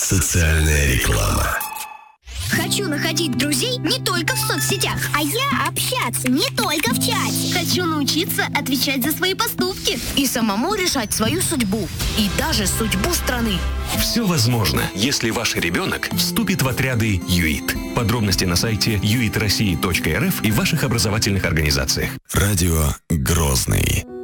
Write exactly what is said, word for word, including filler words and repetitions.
Социальная реклама. Хочу находить друзей не только в соцсетях, а я общаться не только в чате. Хочу научиться отвечать за свои поступки и самому решать свою судьбу, и даже судьбу страны. Все возможно, если ваш ребенок вступит в отряды ЮИТ. Подробности на сайте ю и ти россии точка эр эф и в ваших образовательных организациях. Радио Грозный.